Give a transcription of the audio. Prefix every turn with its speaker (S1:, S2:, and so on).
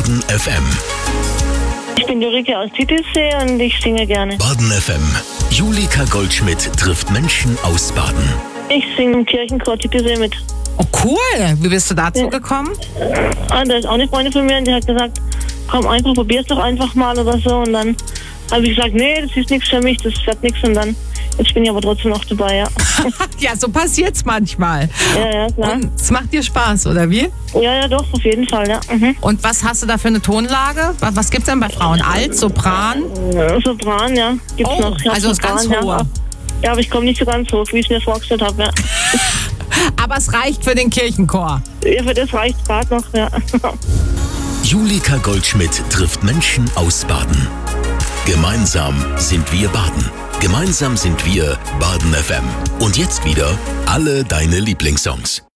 S1: Baden FM.
S2: Ich bin Ulrike aus Titisee und ich singe gerne.
S1: Baden FM. Julika Goldschmidt trifft Menschen aus Baden.
S2: Ich singe im Kirchenchor Titisee mit.
S3: Oh, cool. Wie bist du dazu gekommen?
S2: Da ist auch eine Freundin von mir und die hat gesagt, komm einfach, probier's doch einfach mal oder so. Und dann habe ich gesagt, nee, das ist nichts für mich, das wird nichts. Und dann, jetzt bin ich aber trotzdem noch dabei, ja.
S3: Ja, so passiert's manchmal.
S2: Ja, klar.
S3: Und es macht dir Spaß, oder wie?
S2: Ja, doch, auf jeden Fall, ja. Mhm.
S3: Und was hast du da für eine Tonlage? Was gibt's denn bei Frauen? Alt, Sopran?
S2: Sopran, ja, gibt's noch. Ja,
S3: also das
S2: Sopran,
S3: ganz hohe.
S2: Ja, aber ich komme nicht so ganz hoch, wie ich es mir vorgestellt habe, ja.
S3: Aber es reicht für den Kirchenchor.
S2: Ja, für das reicht gerade noch, ja.
S1: Julika Goldschmidt trifft Menschen aus Baden. Gemeinsam sind wir Baden. Gemeinsam sind wir Baden FM. Und jetzt wieder alle deine Lieblingssongs.